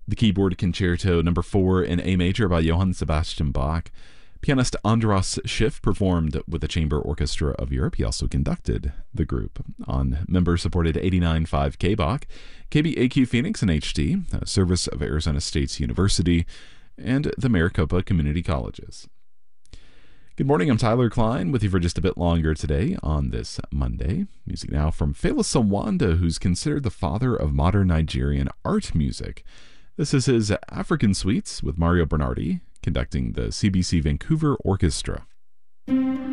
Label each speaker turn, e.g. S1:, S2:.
S1: The Keyboard Concerto No. 4 in A major by Johann Sebastian Bach. Pianist Andras Schiff performed with the Chamber Orchestra of Europe. He also conducted the group on member-supported 89.5 KBach, KBAQ Phoenix and HD, a service of Arizona State University, and the Maricopa Community Colleges. Good morning, I'm Tyler Klein with you for just a bit longer today on this Monday. Music now from Fela Sawanda, who's considered the father of modern Nigerian art music. This is his African Suites with Mario Bernardi conducting the CBC Vancouver Orchestra.